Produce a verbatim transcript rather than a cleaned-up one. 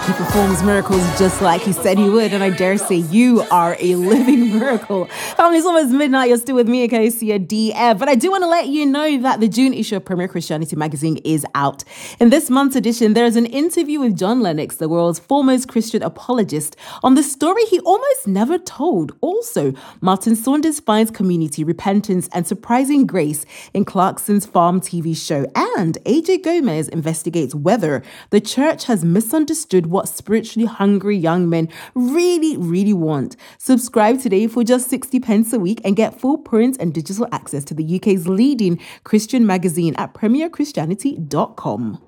He performs miracles just like he said he would, and I dare say you are a living miracle. Family, it's almost midnight. You're still with me, Akosia D F. But I do want to let you know that the June issue of Premier Christianity magazine is out. In this month's edition, there is an interview with John Lennox, the world's foremost Christian apologist, on the story he almost never told. Also, Martin Saunders finds community, repentance, and surprising grace in Clarkson's Farm T V show. And A J Gomez investigates whether the church has misunderstood what spiritually hungry young men really, really want. Subscribe today for just sixty pence a week and get full print and digital access to the U K's leading Christian magazine at premier christianity dot com.